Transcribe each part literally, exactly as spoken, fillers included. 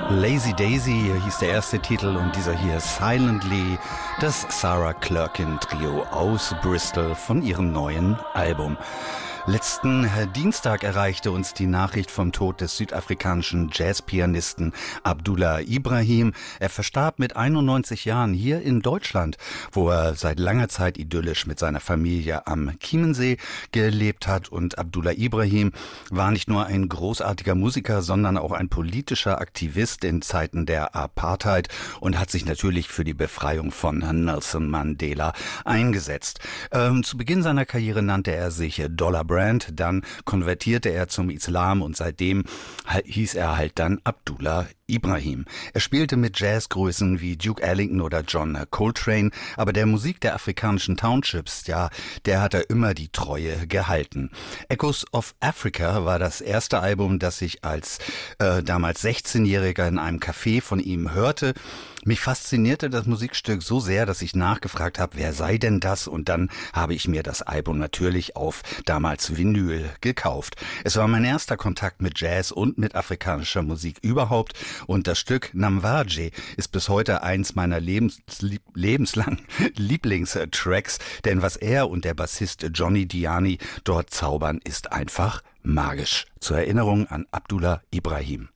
Lazy Daisy hieß der erste Titel und dieser hier Silently, das Sarah Clerkin Trio aus Bristol von ihrem neuen Album. Letzten Dienstag erreichte uns die Nachricht vom Tod des südafrikanischen Jazzpianisten Abdullah Ibrahim. Er verstarb mit einundneunzig Jahren hier in Deutschland, wo er seit langer Zeit idyllisch mit seiner Familie am Chiemensee gelebt hat. Und Abdullah Ibrahim war nicht nur ein großartiger Musiker, sondern auch ein politischer Aktivist in Zeiten der Apartheid und hat sich natürlich für die Befreiung von Nelson Mandela eingesetzt. Ähm, zu Beginn seiner Karriere nannte er sich Dollar Brand, dann konvertierte er zum Islam und seitdem hieß er halt dann Abdullah Ibrahim. Er spielte mit Jazzgrößen wie Duke Ellington oder John Coltrane, aber der Musik der afrikanischen Townships, ja, der hat er immer die Treue gehalten. Echoes of Africa war das erste Album, das ich als äh, damals sechzehnjähriger in einem Café von ihm hörte. Mich faszinierte das Musikstück so sehr, dass ich nachgefragt habe, wer sei denn das? Und dann habe ich mir das Album natürlich auf damals Vinyl gekauft. Es war mein erster Kontakt mit Jazz und mit afrikanischer Musik überhaupt. Und das Stück Namwaje ist bis heute eins meiner lebens, lebenslang Lieblingstracks, denn was er und der Bassist Johnny Diani dort zaubern, ist einfach magisch. Zur Erinnerung an Abdullah Ibrahim.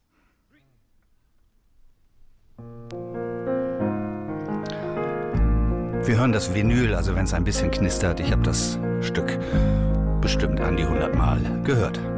Wir hören das Vinyl, also wenn es ein bisschen knistert. Ich habe das Stück bestimmt an die hundert Mal gehört.